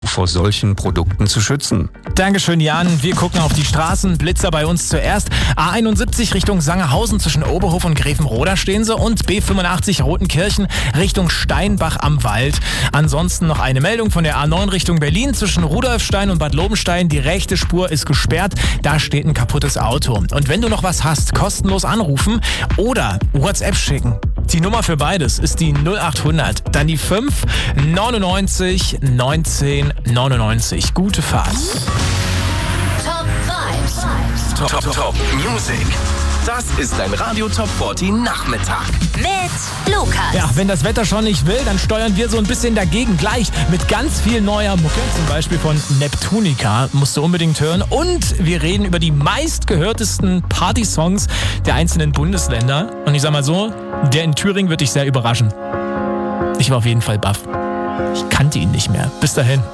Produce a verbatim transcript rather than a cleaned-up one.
vor solchen Produkten zu schützen. Dankeschön, Jan. Wir gucken auf die Straßen. Blitzer bei uns zuerst. A einundsiebzig Richtung Sangerhausen zwischen Oberhof und Grevenroda stehen sie und B fünfundachtzig Rotenkirchen Richtung Steinbach am Wald. Ansonsten noch eine Meldung von der A neun Richtung Berlin zwischen Rudolfstein und Bad Lobenstein. Die rechte Spur ist gesperrt. Da steht ein kaputtes Auto. Und wenn du noch was hast, kostenlos anrufen oder WhatsApp schicken. Die Nummer für beides ist die null acht hundert, dann die fünf neunundneunzig neunzehn neunundneunzig. Gute Fahrt. Top Vibes. Top, Top, Top Music. Das ist dein Radio Top vierzig Nachmittag. Mit Lukas. Ja, wenn das Wetter schon nicht will, dann steuern wir so ein bisschen dagegen. Gleich mit ganz viel neuer Mucke, zum Beispiel von Neptunica, musst du unbedingt hören. Und wir reden über die meistgehörtesten Party-Songs der einzelnen Bundesländer. Und ich sag mal so, der in Thüringen wird dich sehr überraschen. Ich war auf jeden Fall baff. Ich kannte ihn nicht mehr. Bis dahin.